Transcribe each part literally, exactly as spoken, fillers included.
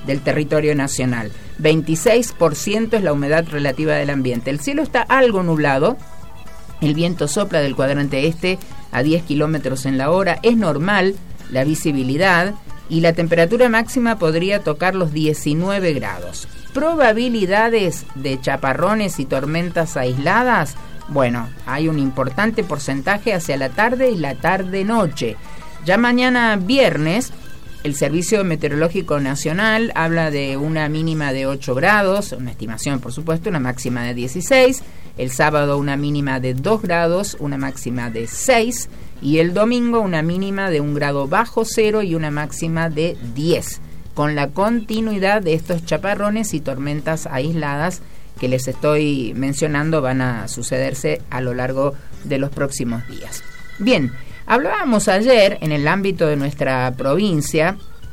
del territorio nacional. veintiséis por ciento es la humedad relativa del ambiente. El cielo está algo nublado, el viento sopla del cuadrante este a diez kilómetros en la hora, es normal la visibilidad y la temperatura máxima podría tocar los diecinueve grados. ¿Probabilidades de chaparrones y tormentas aisladas? Bueno, hay un importante porcentaje hacia la tarde y la tarde-noche. Ya mañana viernes, el Servicio Meteorológico Nacional habla de una mínima de ocho grados, una estimación por supuesto, una máxima de dieciséis, el sábado una mínima de dos grados, una máxima de seis, y el domingo una mínima de un grado bajo cero y una máxima de diez, con la continuidad de estos chaparrones y tormentas aisladas que les estoy mencionando van a sucederse a lo largo de los próximos días. Bien, hablábamos ayer en el ámbito de nuestra provincia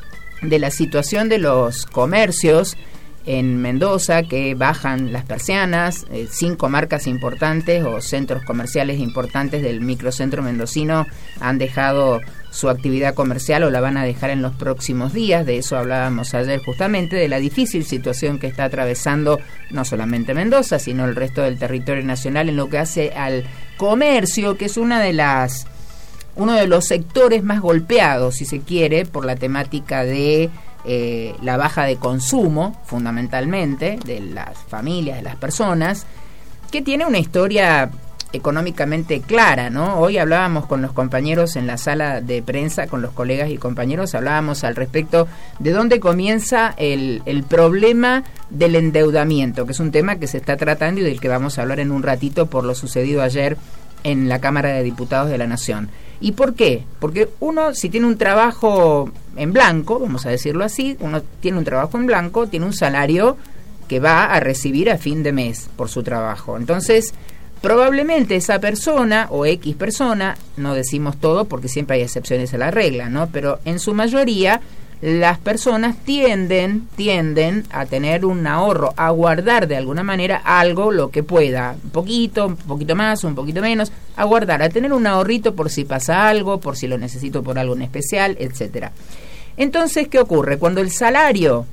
de la situación de los comercios en Mendoza que bajan las persianas. Eh, cinco marcas importantes o centros comerciales importantes del microcentro mendocino han dejado su actividad comercial o la van a dejar en los próximos días. De eso hablábamos ayer justamente, de la difícil situación que está atravesando no solamente Mendoza, sino el resto del territorio nacional en lo que hace al comercio, que es una de las uno de los sectores más golpeados, si se quiere, por la temática de eh, la baja de consumo, fundamentalmente, de las familias, de las personas, que tiene una historia económicamente clara, ¿no? Hoy hablábamos con los compañeros en la sala de prensa, con los colegas y compañeros, hablábamos al respecto de dónde comienza el, el problema del endeudamiento, que es un tema que se está tratando y del que vamos a hablar en un ratito por lo sucedido ayer en la Cámara de Diputados de la Nación. ¿Y por qué? Porque uno, si tiene un trabajo en blanco, vamos a decirlo así, uno tiene un trabajo en blanco, tiene un salario que va a recibir a fin de mes por su trabajo. Entonces, probablemente esa persona o X persona, no decimos todo porque siempre hay excepciones a la regla, ¿no? Pero en su mayoría las personas tienden, tienden a tener un ahorro, a guardar de alguna manera algo, lo que pueda, un poquito, un poquito más, un poquito menos, a guardar, a tener un ahorrito por si pasa algo, por si lo necesito por algo en especial, etcétera. Entonces, ¿qué ocurre? Cuando el salario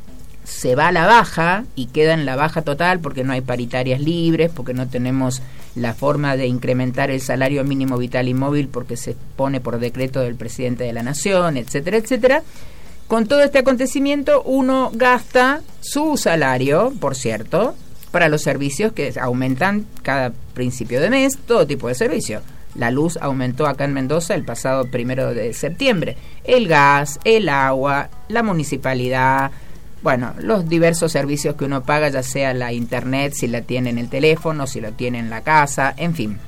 se va a la baja y queda en la baja total porque no hay paritarias libres, porque no tenemos la forma de incrementar el salario mínimo vital y móvil porque se pone por decreto del presidente de la nación, etcétera, etcétera. Con todo este acontecimiento uno gasta su salario, por cierto, para los servicios que aumentan cada principio de mes, todo tipo de servicios. La luz aumentó acá en Mendoza el pasado primero de septiembre. El gas, el agua, la municipalidad, bueno, los diversos servicios que uno paga, ya sea la internet, si la tiene en el teléfono, si lo tiene en la casa, en fin.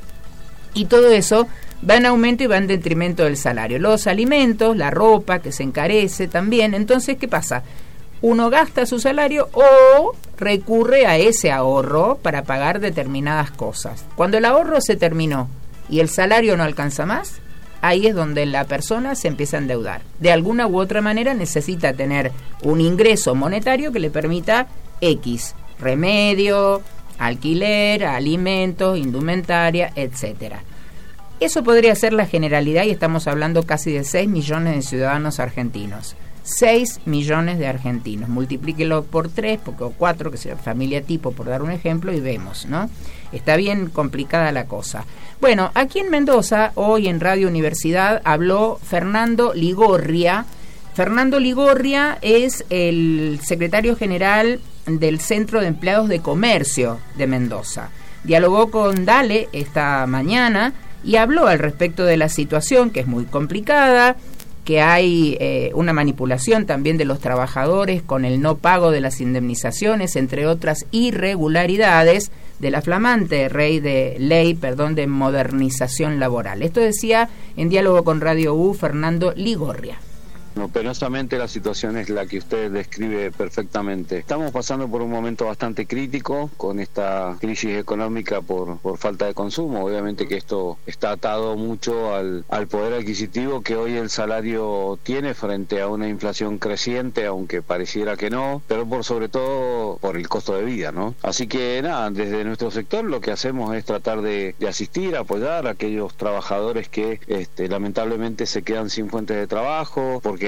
Y todo eso va en aumento y va en detrimento del salario. Los alimentos, la ropa que se encarece también. Entonces, ¿qué pasa? Uno gasta su salario o recurre a ese ahorro para pagar determinadas cosas. Cuando el ahorro se terminó y el salario no alcanza más, ahí es donde la persona se empieza a endeudar. De alguna u otra manera necesita tener un ingreso monetario que le permita X, remedio, alquiler, alimentos, indumentaria, etcétera. Eso podría ser la generalidad y estamos hablando casi de seis millones de ciudadanos argentinos. seis millones de argentinos. Multiplíquelo por tres, o cuatro, que sea familia tipo, por dar un ejemplo, y vemos, ¿no? Está bien complicada la cosa. Bueno, aquí en Mendoza, hoy en Radio Universidad, habló Fernando Ligorria. Fernando Ligorria es el secretario general del Centro de Empleados de Comercio de Mendoza. Dialogó con Dale esta mañana y habló al respecto de la situación, que es muy complicada, que hay eh, una manipulación también de los trabajadores con el no pago de las indemnizaciones, entre otras irregularidades de la flamante ley de ley, perdón, de modernización laboral. Esto decía en diálogo con Radio U Fernando Ligorria. No, penosamente la situación es la que usted describe perfectamente. Estamos pasando por un momento bastante crítico con esta crisis económica por, por falta de consumo. Obviamente que esto está atado mucho al, al poder adquisitivo que hoy el salario tiene frente a una inflación creciente, aunque pareciera que no, pero por sobre todo por el costo de vida, ¿no? Así que nada, desde nuestro sector lo que hacemos es tratar de, de asistir, apoyar a aquellos trabajadores que este, lamentablemente se quedan sin fuentes de trabajo, porque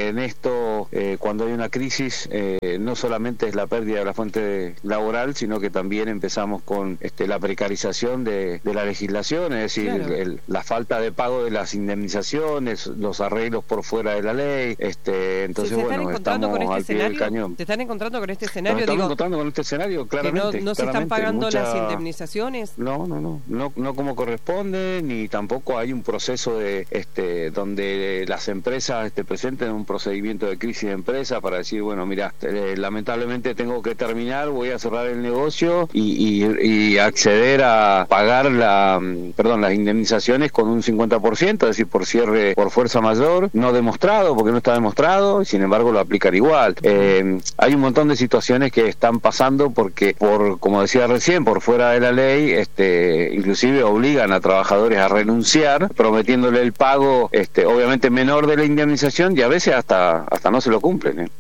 porque en esto, eh, cuando hay una crisis, eh, no solamente es la pérdida de la fuente laboral, sino que también empezamos con este, la precarización de, de la legislación, es decir, claro. el, la falta de pago de las indemnizaciones, los arreglos por fuera de la ley, este, entonces ¿Se bueno, estamos con este al pie del cañón. ¿Te están encontrando con este escenario? Nos estamos Digo, encontrando con este escenario, claramente. ¿Que no, no se claramente, están pagando mucha... las indemnizaciones? No, no, no, no, no como corresponde, ni tampoco hay un proceso de, este, donde las empresas este, presenten un procedimiento de crisis de empresa para decir, bueno, mira, eh, lamentablemente tengo que terminar, voy a cerrar el negocio y, y, y acceder a pagar la, perdón, las indemnizaciones con un cincuenta por ciento, es decir, por cierre por fuerza mayor, no demostrado, porque no está demostrado, y sin embargo lo aplicar igual. Eh, hay un montón de situaciones que están pasando porque, por como decía recién, por fuera de la ley, este, inclusive obligan a trabajadores a renunciar, prometiéndole el pago, este, obviamente menor de la indemnización, y a veces hasta, hasta no se lo cumplen, ¿eh?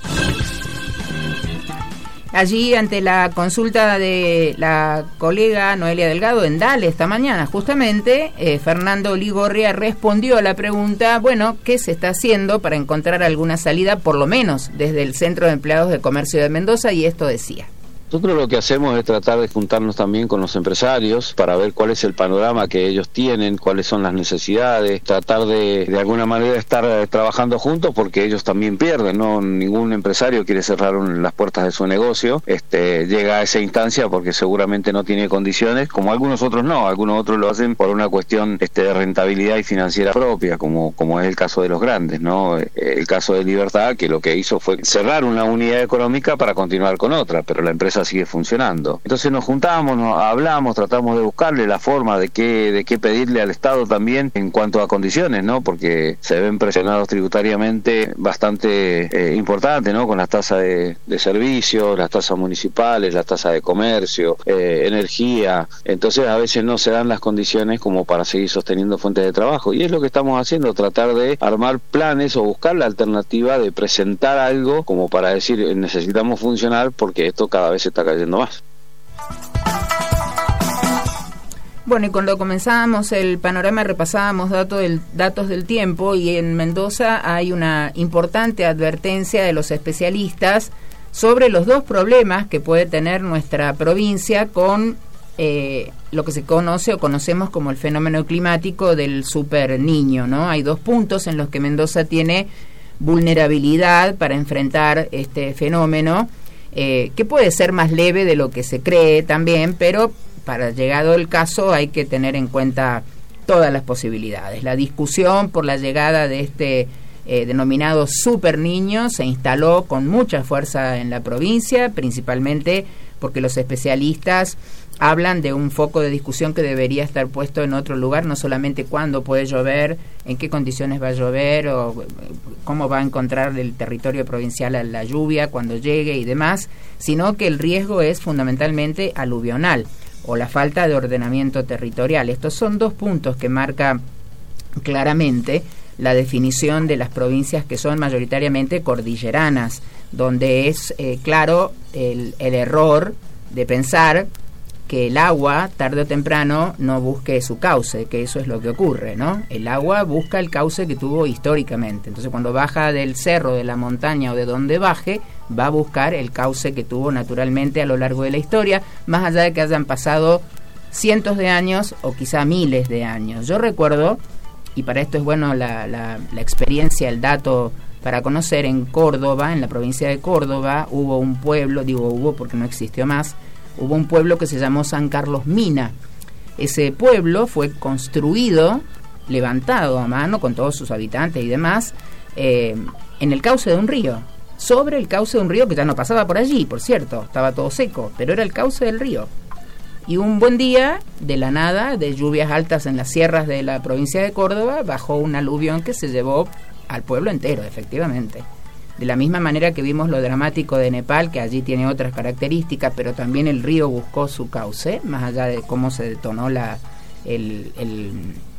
Allí, ante la consulta de la colega Noelia Delgado en Dale esta mañana, justamente, eh, Fernando Ligorria respondió a la pregunta, bueno, ¿qué se está haciendo para encontrar alguna salida, por lo menos desde el Centro de Empleados de Comercio de Mendoza? Y esto decía. Nosotros lo que hacemos es tratar de juntarnos también con los empresarios para ver cuál es el panorama que ellos tienen, cuáles son las necesidades, tratar de de alguna manera estar eh, trabajando juntos porque ellos también pierden, no ningún empresario quiere cerrar un, las puertas de su negocio, este llega a esa instancia porque seguramente no tiene condiciones, como algunos otros no, algunos otros lo hacen por una cuestión este de rentabilidad y financiera propia, como como es el caso de los grandes, ¿no? El caso de Libertad, que lo que hizo fue cerrar una unidad económica para continuar con otra, pero la empresa sigue funcionando. Entonces nos juntamos, nos hablamos, tratamos de buscarle la forma de qué de qué pedirle al Estado también en cuanto a condiciones, ¿no? Porque se ven presionados tributariamente bastante eh, importante, ¿no? Con las tasas de, de servicios, las tasas municipales, las tasas de comercio, eh, energía. Entonces a veces no se dan las condiciones como para seguir sosteniendo fuentes de trabajo. Y es lo que estamos haciendo, tratar de armar planes o buscar la alternativa de presentar algo como para decir necesitamos funcionar porque esto cada vez se está cayendo más. Bueno, y cuando comenzábamos el panorama repasábamos datos del, datos del tiempo, y en Mendoza hay una importante advertencia de los especialistas sobre los dos problemas que puede tener nuestra provincia con eh, lo que se conoce o conocemos como el fenómeno climático del super niño, ¿no? Hay dos puntos en los que Mendoza tiene vulnerabilidad para enfrentar este fenómeno, eh, que puede ser más leve de lo que se cree también, pero para llegado el caso hay que tener en cuenta todas las posibilidades. La discusión por la llegada de este eh, denominado super niño se instaló con mucha fuerza en la provincia, principalmente porque los especialistas hablan de un foco de discusión que debería estar puesto en otro lugar, no solamente cuándo puede llover, en qué condiciones va a llover o cómo va a encontrar el territorio provincial a la lluvia cuando llegue y demás, sino que el riesgo es fundamentalmente aluvional o la falta de ordenamiento territorial. Estos son dos puntos que marca claramente la definición de las provincias que son mayoritariamente cordilleranas, donde es eh, claro el, el error de pensar que el agua, tarde o temprano, no busque su cauce, que eso es lo que ocurre, ¿no? El agua busca el cauce que tuvo históricamente. Entonces, cuando baja del cerro, de la montaña o de donde baje, va a buscar el cauce que tuvo naturalmente a lo largo de la historia, más allá de que hayan pasado cientos de años o quizá miles de años. Yo recuerdo, y para esto es bueno la, la, la experiencia, el dato para conocer, en Córdoba, en la provincia de Córdoba, hubo un pueblo, digo hubo porque no existió más, hubo un pueblo que se llamó San Carlos Mina. Ese pueblo fue construido, levantado a mano con todos sus habitantes y demás, eh, en el cauce de un río, sobre el cauce de un río que ya no pasaba por allí, por cierto, estaba todo seco, pero era el cauce del río. Y un buen día, de la nada, de lluvias altas en las sierras de la provincia de Córdoba, bajó un aluvión que se llevó al pueblo entero, efectivamente. De la misma manera que vimos lo dramático de Nepal, que allí tiene otras características, pero también el río buscó su cauce, más allá de cómo se detonó la, el, el,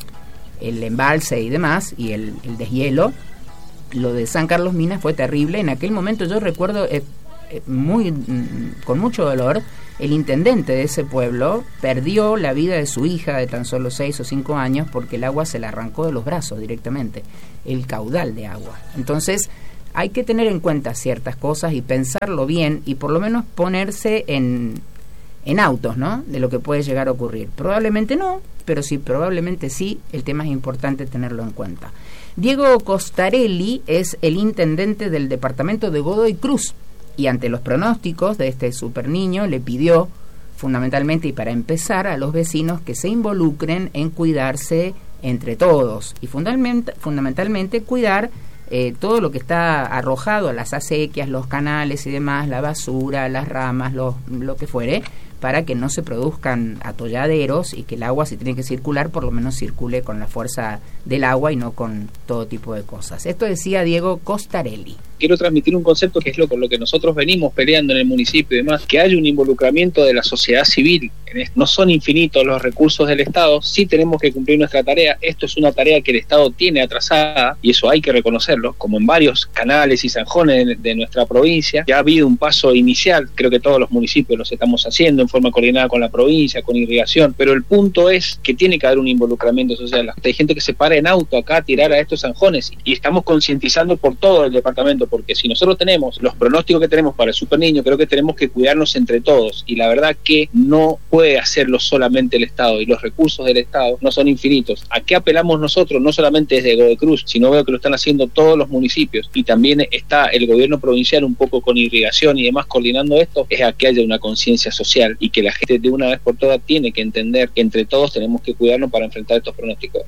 el embalse y demás, y el, el deshielo. Lo de San Carlos Minas fue terrible. En aquel momento yo recuerdo, eh, eh, muy mm, con mucho dolor, el intendente de ese pueblo perdió la vida de su hija de tan solo seis o cinco años porque el agua se la arrancó de los brazos directamente, el caudal de agua. Entonces hay que tener en cuenta ciertas cosas y pensarlo bien y por lo menos ponerse en, en autos, ¿no?, de lo que puede llegar a ocurrir. Probablemente no, pero sí, probablemente sí, el tema es importante tenerlo en cuenta. Diego Costarelli es el intendente del departamento de Godoy Cruz y ante los pronósticos de este super niño le pidió fundamentalmente y para empezar a los vecinos que se involucren en cuidarse entre todos y fundament- fundamentalmente cuidar eh, todo lo que está arrojado a las acequias, los canales y demás, la basura, las ramas, lo, lo que fuere, para que no se produzcan atolladeros y que el agua, si tiene que circular, por lo menos circule con la fuerza del agua y no con todo tipo de cosas. Esto decía Diego Costarelli. Quiero transmitir un concepto que es lo con lo que nosotros venimos peleando en el municipio y demás, que haya un involucramiento de la sociedad civil. No son infinitos los recursos del Estado, sí tenemos que cumplir nuestra tarea. Esto es una tarea que el Estado tiene atrasada y eso hay que reconocerlo, como en varios canales y zanjones de, de nuestra provincia. Ya ha habido un paso inicial, creo que todos los municipios los estamos haciendo en forma coordinada con la provincia, con irrigación, pero el punto es que tiene que haber un involucramiento social. Hay gente que se para en auto acá a tirar a estos zanjones y estamos concientizando por todo el departamento, porque si nosotros tenemos los pronósticos que tenemos para el super niño, creo que tenemos que cuidarnos entre todos y la verdad que no puede hacerlo solamente el Estado y los recursos del Estado no son infinitos. ¿A qué apelamos nosotros? No solamente desde Godoy Cruz, sino veo que lo están haciendo todos los municipios y también está el gobierno provincial un poco con irrigación y demás coordinando esto, es a que haya una conciencia social y que la gente de una vez por todas tiene que entender que entre todos tenemos que cuidarnos para enfrentar estos pronósticos.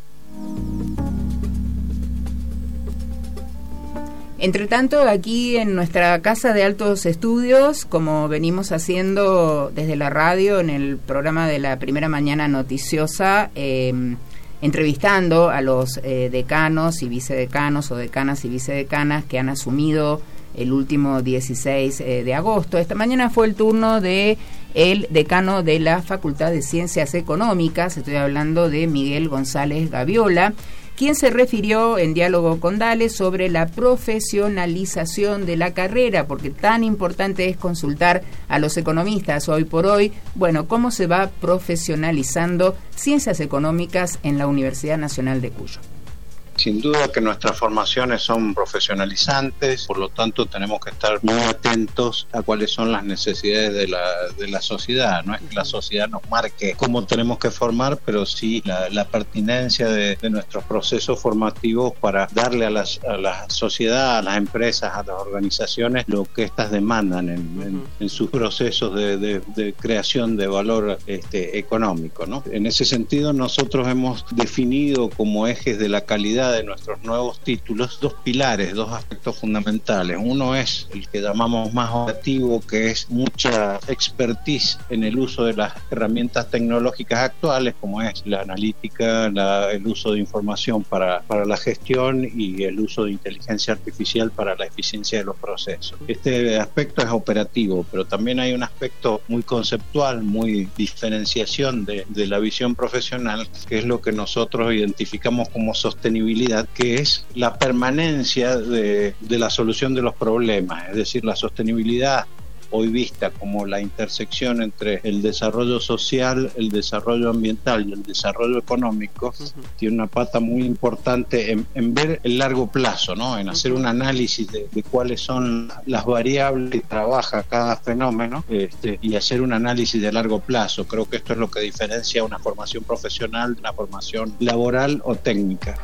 Entre tanto, aquí en nuestra casa de altos estudios, como venimos haciendo desde la radio en el programa de la Primera Mañana Noticiosa, eh, entrevistando a los eh, decanos y vicedecanos o decanas y vicedecanas que han asumido el último dieciséis eh, de agosto. Esta mañana fue el turno de el decano de la Facultad de Ciencias Económicas, estoy hablando de Miguel González Gaviola, quien se refirió en diálogo con Dale sobre la profesionalización de la carrera, porque tan importante es consultar a los economistas hoy por hoy, bueno, cómo se va profesionalizando Ciencias Económicas en la Universidad Nacional de Cuyo. Sin duda que nuestras formaciones son profesionalizantes, por lo tanto tenemos que estar muy atentos a cuáles son las necesidades de la, de la sociedad. No es que la sociedad nos marque cómo tenemos que formar, pero sí la, la pertinencia de, de nuestros procesos formativos para darle a, las, a la sociedad, a las empresas, a las organizaciones lo que éstas demandan en, en, en sus procesos de, de, de creación de valor este, económico, ¿no? En ese sentido nosotros hemos definido como ejes de la calidad de nuestros nuevos títulos dos pilares, dos aspectos fundamentales. Uno es el que llamamos más operativo, que es mucha expertise en el uso de las herramientas tecnológicas actuales, como es la analítica, la, el uso de información para, para la gestión y el uso de inteligencia artificial para la eficiencia de los procesos. Este aspecto es operativo, pero también hay un aspecto muy conceptual, muy diferenciación de, de la visión profesional, que es lo que nosotros identificamos como sostenibilidad, que es la permanencia de, de la solución de los problemas, es decir, la sostenibilidad hoy vista como la intersección entre el desarrollo social, el desarrollo ambiental y el desarrollo económico, uh-huh. tiene una pata muy importante en, en ver el largo plazo, ¿no? En hacer uh-huh. un análisis de, de cuáles son las variables que trabaja cada fenómeno este, y hacer un análisis de largo plazo. Creo que esto es lo que diferencia una formación profesional de una formación laboral o técnica.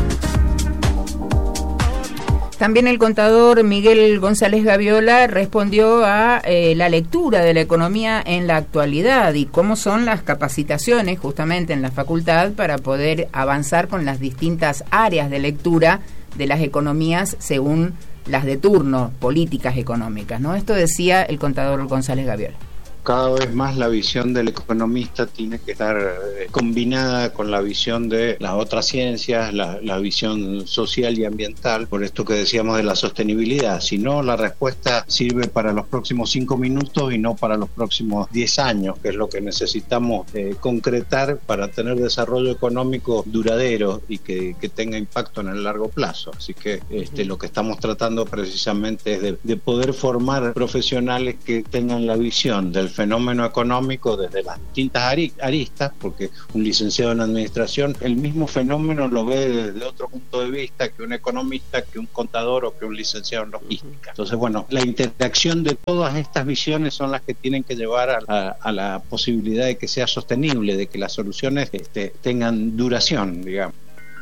También el contador Miguel González Gaviola respondió a eh, la lectura de la economía en la actualidad y cómo son las capacitaciones justamente en la facultad para poder avanzar con las distintas áreas de lectura de las economías según las de turno, políticas económicas, ¿no? Esto decía el contador González Gaviola. cada vez más la visión del economista tiene que estar eh, combinada con la visión de las otras ciencias, la, la visión social y ambiental, por esto que decíamos de la sostenibilidad. Si no, la respuesta sirve para los próximos cinco minutos y no para los próximos diez años, que es lo que necesitamos eh, concretar para tener desarrollo económico duradero y que, que tenga impacto en el largo plazo. Así que este, lo que estamos tratando precisamente es de, de poder formar profesionales que tengan la visión del fenómeno económico desde las distintas aristas, porque un licenciado en administración el mismo fenómeno lo ve desde otro punto de vista que un economista, que un contador o que un licenciado en logística. Entonces, bueno, la interacción de todas estas visiones son las que tienen que llevar a, a, a la posibilidad de que sea sostenible, de que las soluciones este, tengan duración, digamos.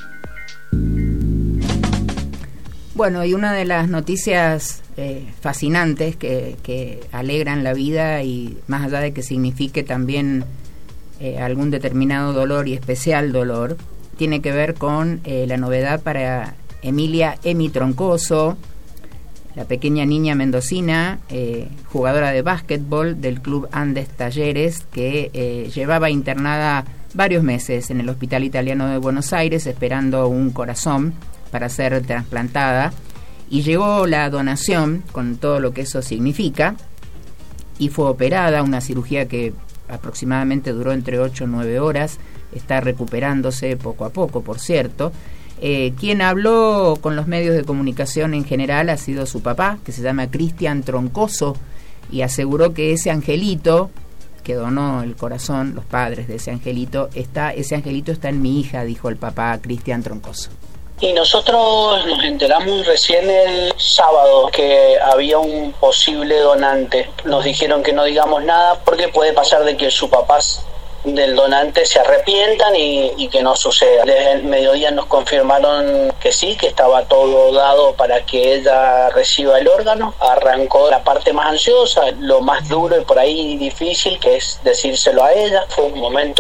Bueno, y una de las noticias eh, fascinantes que, que alegran la vida, y más allá de que signifique también eh, algún determinado dolor y especial dolor, tiene que ver con eh, la novedad para Emilia Emi Troncoso, la pequeña niña mendocina, eh, jugadora de básquetbol del Club Andes Talleres, que eh, llevaba internada varios meses en el Hospital Italiano de Buenos Aires esperando un corazón para ser trasplantada, y llegó la donación con todo lo que eso significa y fue operada, una cirugía que aproximadamente duró entre ocho o nueve horas, está recuperándose poco a poco, por cierto. Eh, quien habló con los medios de comunicación en general ha sido su papá, que se llama Cristian Troncoso, y aseguró que ese angelito que donó el corazón, los padres de ese angelito, está, ese angelito está en mi hija, dijo el papá Cristian Troncoso. Y nosotros nos enteramos recién el sábado que había un posible donante. Nos dijeron que no digamos nada porque puede pasar de que sus papás del donante se arrepientan y, y que no suceda. Desde el mediodía nos confirmaron que sí, que estaba todo dado para que ella reciba el órgano. Arrancó la parte más ansiosa, lo más duro y por ahí difícil, que es decírselo a ella. Fue un momento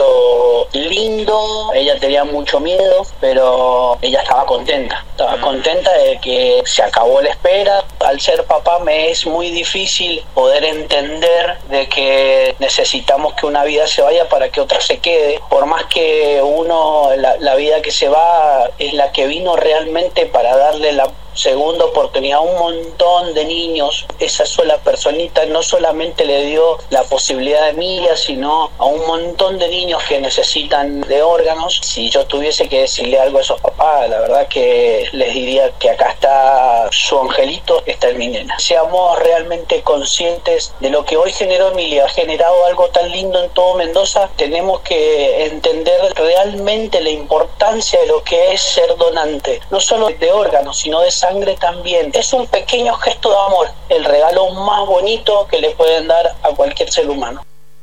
lindo, ella tenía mucho miedo, pero ella estaba contenta. Estaba contenta de que se acabó la espera. Al ser papá me es muy difícil poder entender de que necesitamos que una vida se vaya para que otra se quede, por más que uno, la, la vida que se va es la que vino realmente para darle la segunda oportunidad a un montón de niños. Esa sola personita no solamente le dio la posibilidad de Emilia, sino a un montón de niños que necesitan de órganos. Si yo tuviese que decirle algo a esos papás, la verdad que les diría que acá está su angelito, está en mi nena. Seamos realmente conscientes de lo que hoy generó Emilia, ha generado algo tan lindo en todo Mendoza. Tenemos que entender realmente la importancia de lo que es ser donante, no solo de órganos, sino de sangre también. Es un pequeño gesto de amor, el regalo más bonito que le pueden dar a cualquier ser humano.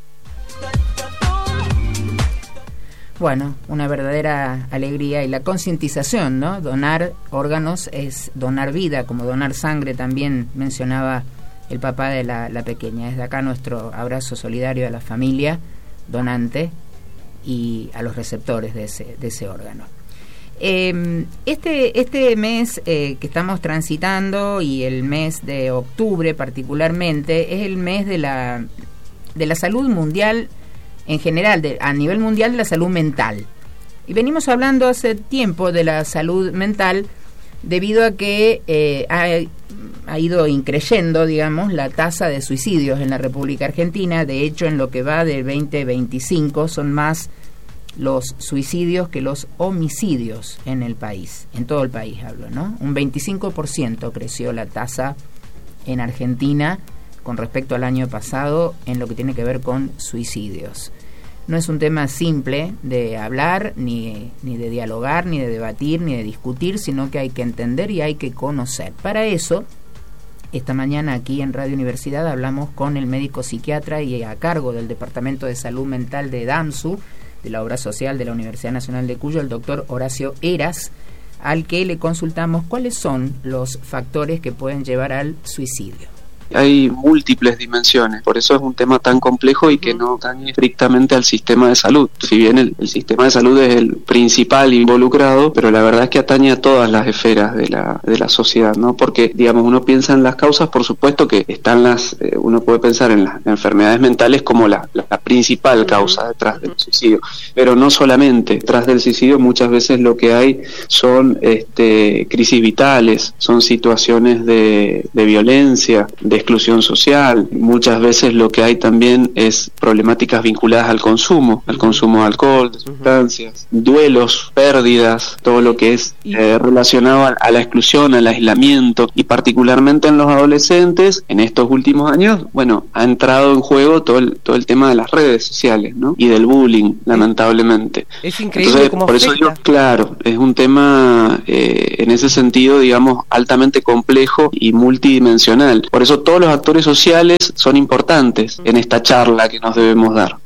Bueno, una verdadera alegría y la concientización, ¿no? Donar órganos es donar vida, como donar sangre también mencionaba el papá de la, la pequeña. Desde acá nuestro abrazo solidario a la familia donante y a los receptores de ese, de ese órgano. Eh, este, este mes eh, que estamos transitando, y el mes de octubre particularmente, es el mes de la, de la salud mundial en general, de, a nivel mundial, de la salud mental. Y venimos hablando hace tiempo de la salud mental debido a que eh, ha, ha ido increyendo, digamos, la tasa de suicidios en la República Argentina. De hecho, en lo que va del veinte veinticinco son más los suicidios que los homicidios en el país, en todo el país hablo, ¿no? Un veinticinco por ciento creció la tasa en Argentina con respecto al año pasado en lo que tiene que ver con suicidios. No es un tema simple de hablar, ni, ni de dialogar, ni de debatir, ni de discutir, sino que hay que entender y hay que conocer. Para eso, esta mañana aquí en Radio Universidad hablamos con el médico psiquiatra y a cargo del Departamento de Salud Mental de DAMSU, de la Obra Social de la Universidad Nacional de Cuyo, el doctor Horacio Heras, al que le consultamos cuáles son los factores que pueden llevar al suicidio. Hay múltiples dimensiones, por eso es un tema tan complejo y que no atañe estrictamente al sistema de salud. Si bien el, el sistema de salud es el principal involucrado, pero la verdad es que atañe a todas las esferas de la, de la sociedad, ¿no? Porque, digamos, uno piensa en las causas, por supuesto que están las, eh, uno puede pensar en las enfermedades mentales como la, la, la principal causa detrás del suicidio, pero no solamente. Detrás del suicidio muchas veces lo que hay son este, crisis vitales, son situaciones de, de violencia, de exclusión social. Muchas veces lo que hay también es problemáticas vinculadas al consumo, al consumo de alcohol, de sustancias, duelos, pérdidas, todo lo que es eh, relacionado a, a la exclusión, al aislamiento, y particularmente en los adolescentes, en estos últimos años, bueno, ha entrado en juego todo el, todo el tema de las redes sociales, ¿no? Y del bullying, lamentablemente. Es increíble. Entonces, cómo por eso digo, claro, es un tema eh, en ese sentido, digamos, altamente complejo y multidimensional. Por eso todos los actores sociales son importantes en esta charla que nos debemos dar.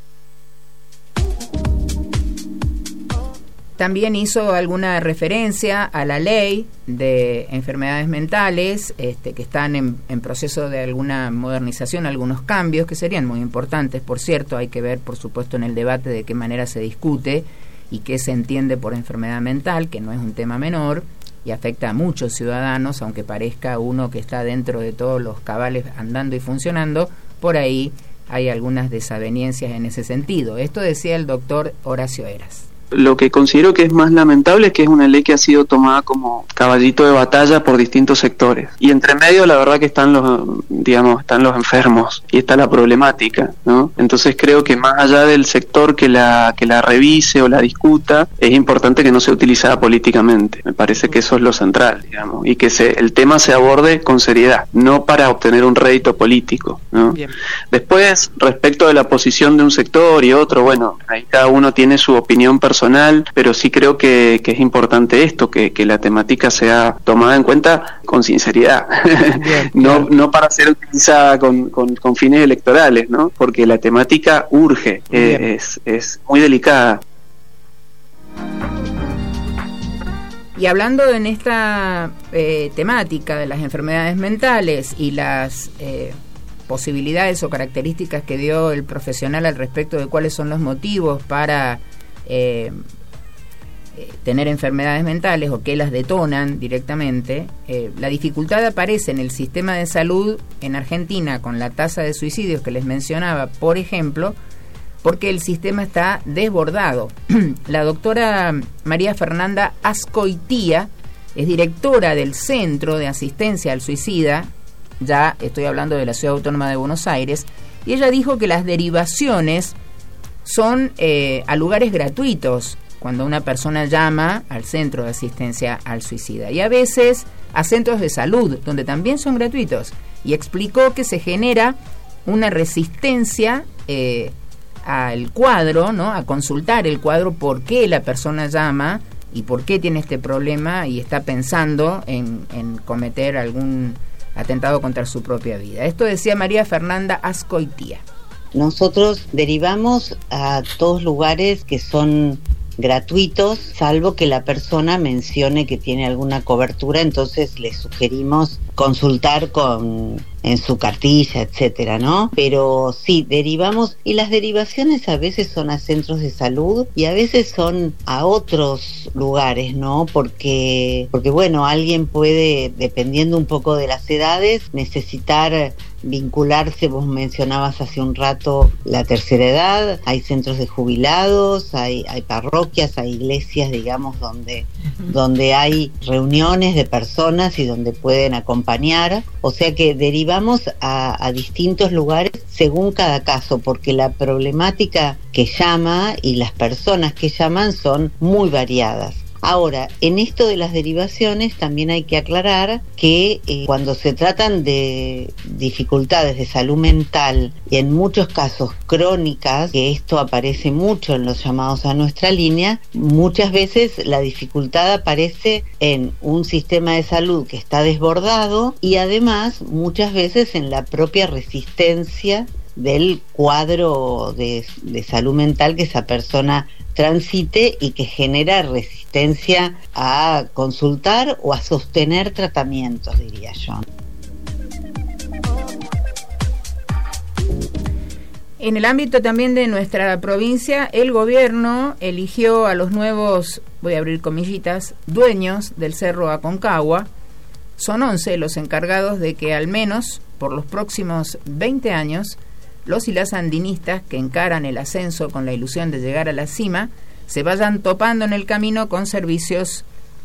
También hizo alguna referencia a la ley de enfermedades mentales, este, que están en, en proceso de alguna modernización, algunos cambios que serían muy importantes, por cierto. Hay que ver, por supuesto, en el debate de qué manera se discute y qué se entiende por enfermedad mental, que no es un tema menor y afecta a muchos ciudadanos, aunque parezca uno que está dentro de todos los cabales andando y funcionando, por ahí hay algunas desavenencias en ese sentido. Esto decía el doctor Horacio Heras. Lo que considero que es más lamentable es que es una ley que ha sido tomada como caballito de batalla por distintos sectores. Y entre medio, la verdad que están los, digamos, están los enfermos y está la problemática, ¿no? Entonces creo que más allá del sector que la que la revise o la discuta, es importante que no sea utilizada políticamente. Me parece que eso es lo central, digamos, y que se, el tema se aborde con seriedad, no para obtener un rédito político, ¿no? Bien. Después, respecto de la posición de un sector y otro, bueno, ahí cada uno tiene su opinión personal, pero sí creo que, que es importante esto, que, que la temática sea tomada en cuenta con sinceridad, bien, no, no para ser utilizada con, con, con fines electorales, ¿no? Porque la temática urge, eh, es, es muy delicada. Y hablando en esta eh, temática de las enfermedades mentales y las eh, posibilidades o características que dio el profesional al respecto de cuáles son los motivos para Eh, eh, tener enfermedades mentales o que las detonan directamente, eh, la dificultad aparece en el sistema de salud en Argentina con la tasa de suicidios que les mencionaba, por ejemplo, porque el sistema está desbordado. La doctora María Fernanda Azcoitía es directora del Centro de Asistencia al Suicida, ya estoy hablando de la Ciudad Autónoma de Buenos Aires, y ella dijo que las derivaciones son eh, a lugares gratuitos cuando una persona llama al centro de asistencia al suicida, y a veces a centros de salud donde también son gratuitos, y explicó que se genera una resistencia eh, al cuadro, ¿no? A consultar el cuadro, por qué la persona llama y por qué tiene este problema y está pensando en, en cometer algún atentado contra su propia vida. Esto decía María Fernanda Azcoitía. Nosotros derivamos a todos lugares que son gratuitos, salvo que la persona mencione que tiene alguna cobertura, entonces le sugerimos consultar con en su cartilla, etcétera, ¿no? Pero sí, derivamos, y las derivaciones a veces son a centros de salud y a veces son a otros lugares, ¿no? Porque, porque bueno, alguien puede, dependiendo un poco de las edades, necesitar vincularse. Vos mencionabas hace un rato la tercera edad, hay centros de jubilados, hay, hay parroquias, hay iglesias, digamos, donde, uh-huh. donde hay reuniones de personas y donde pueden acompañar, o sea que derivamos a, a distintos lugares según cada caso, porque la problemática que llama y las personas que llaman son muy variadas. Ahora, en esto de las derivaciones también hay que aclarar que eh, cuando se tratan de dificultades de salud mental y en muchos casos crónicas, que esto aparece mucho en los llamados a nuestra línea, muchas veces la dificultad aparece en un sistema de salud que está desbordado y además muchas veces en la propia resistencia del cuadro de, de salud mental que esa persona transite y que genera resistencia a consultar o a sostener tratamientos, diría yo. En el ámbito también de nuestra provincia, el gobierno eligió a los nuevos, voy a abrir comillitas, dueños del Cerro Aconcagua. Son once los encargados de que al menos por los próximos veinte años los y las andinistas que encaran el ascenso con la ilusión de llegar a la cima se vayan topando en el camino con servicios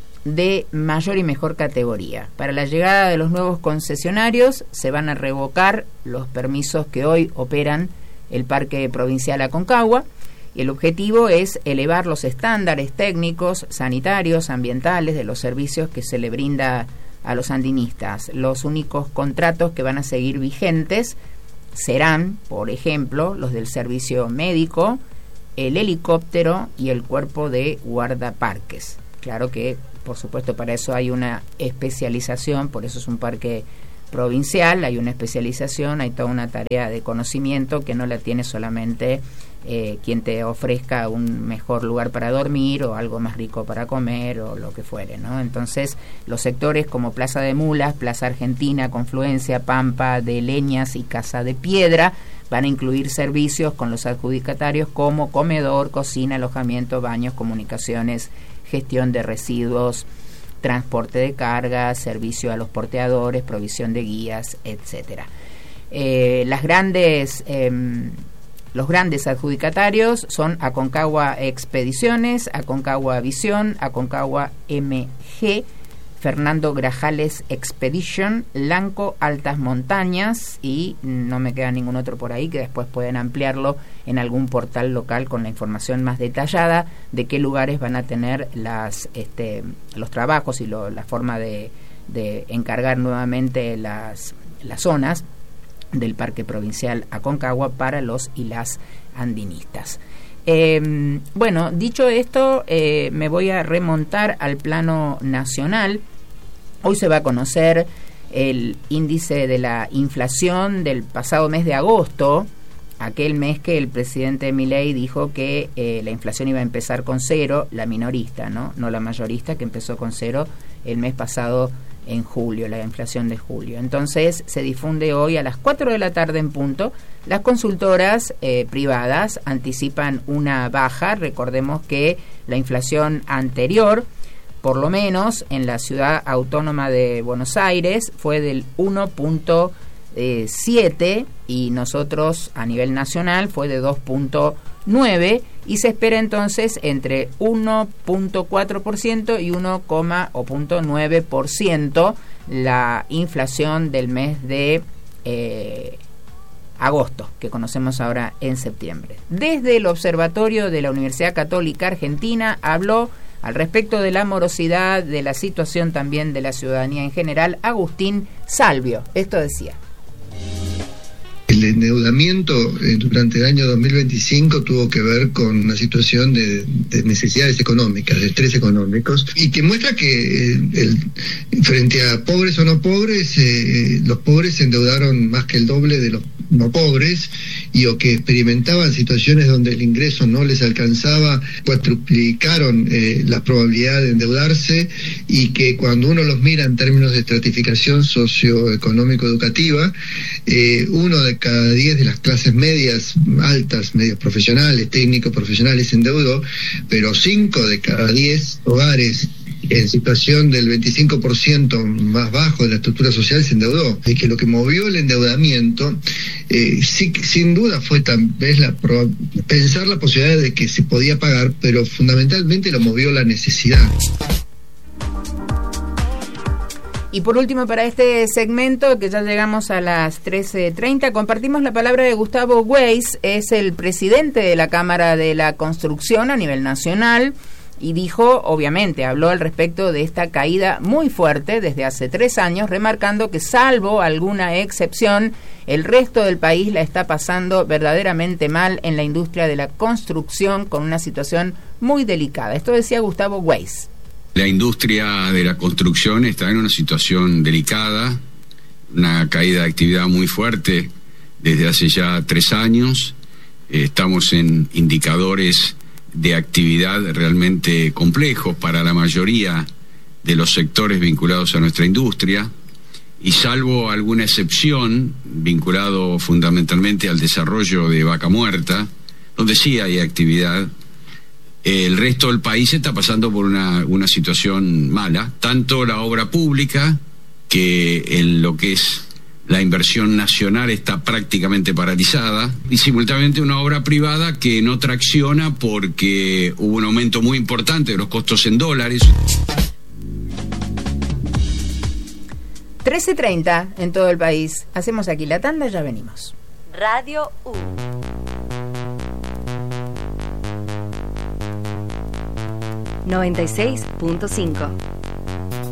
de mayor y mejor categoría. Para la llegada de los nuevos concesionarios se van a revocar los permisos que hoy operan el Parque Provincial Aconcagua, y el objetivo es elevar los estándares técnicos, sanitarios, ambientales de los servicios que se le brinda a los andinistas. Los únicos contratos que van a seguir vigentes serán, por ejemplo, los del servicio médico, el helicóptero y el cuerpo de guardaparques. Claro que, por supuesto, para eso hay una especialización, por eso es un parque provincial, hay una especialización, hay toda una tarea de conocimiento que no la tiene solamente eh, quien te ofrezca un mejor lugar para dormir o algo más rico para comer o lo que fuere, ¿no? Entonces, los sectores como Plaza de Mulas, Plaza Argentina, Confluencia, Pampa de Leñas y Casa de Piedra van a incluir servicios con los adjudicatarios como comedor, cocina, alojamiento, baños, comunicaciones, gestión de residuos, transporte de carga, servicio a los porteadores, provisión de guías, etcétera. Eh, las grandes, eh, los grandes adjudicatarios son Aconcagua Expediciones, Aconcagua Visión, Aconcagua M G, Fernando Grajales Expedition, Lanco Altas Montañas, y no me queda ningún otro por ahí, que después pueden ampliarlo en algún portal local con la información más detallada de qué lugares van a tener las este, los trabajos y lo, la forma de, de encargar nuevamente las, las zonas del Parque Provincial Aconcagua para los y las andinistas. Eh, bueno, dicho esto, eh, me voy a remontar al plano nacional. Hoy se va a conocer el índice de la inflación del pasado mes de agosto, aquel mes que el presidente Milei dijo que eh, la inflación iba a empezar con cero, la minorista, ¿no? No la mayorista, que empezó con cero el mes pasado en julio, la inflación de julio. Entonces se difunde hoy a las cuatro de la tarde en punto. Las consultoras eh, privadas anticipan una baja. Recordemos que la inflación anterior, por lo menos en la ciudad autónoma de Buenos Aires, fue del uno punto siete y nosotros a nivel nacional fue de dos punto nueve, y se espera entonces entre uno punto cuatro por ciento y uno punto nueve por ciento la inflación del mes de eh, agosto, que conocemos ahora en septiembre. Desde el Observatorio de la Universidad Católica Argentina habló al respecto de la morosidad, de la situación también de la ciudadanía en general, Agustín Salvio. Esto decía: el endeudamiento eh, durante el año dos mil veinticinco tuvo que ver con una situación de, de necesidades económicas, de estrés económicos, y que muestra que eh, el, frente a pobres o no pobres, eh, los pobres se endeudaron más que el doble de los no pobres, y o que experimentaban situaciones donde el ingreso no les alcanzaba, cuadruplicaron eh, la probabilidad de endeudarse, y que cuando uno los mira en términos de estratificación socioeconómico-educativa, eh, uno de cada diez de las clases medias altas, medios profesionales, técnicos profesionales se endeudó, pero cinco de cada diez hogares en situación del veinticinco por ciento más bajo de la estructura social se endeudó. Y que lo que movió el endeudamiento, eh, sí, sin duda fue tal vez la pro, pensar la posibilidad de que se podía pagar, pero fundamentalmente lo movió la necesidad. Y por último, para este segmento, que ya llegamos a las trece treinta, compartimos la palabra de Gustavo Weiss, es el presidente de la Cámara de la Construcción a nivel nacional, y dijo, obviamente, habló al respecto de esta caída muy fuerte desde hace tres años, remarcando que salvo alguna excepción, el resto del país la está pasando verdaderamente mal en la industria de la construcción, con una situación muy delicada. Esto decía Gustavo Weiss. La industria de la construcción está en una situación delicada, una caída de actividad muy fuerte desde hace ya tres años. Eh, estamos en indicadores de actividad realmente complejos para la mayoría de los sectores vinculados a nuestra industria, y salvo alguna excepción vinculado fundamentalmente al desarrollo de Vaca Muerta, donde sí hay actividad, el resto del país está pasando por una, una situación mala, tanto la obra pública, que en lo que es la inversión nacional está prácticamente paralizada, y simultáneamente una obra privada que no tracciona porque hubo un aumento muy importante de los costos en dólares. trece treinta en todo el país. Hacemos aquí la tanda, ya venimos. Radio U. noventa y seis punto cinco.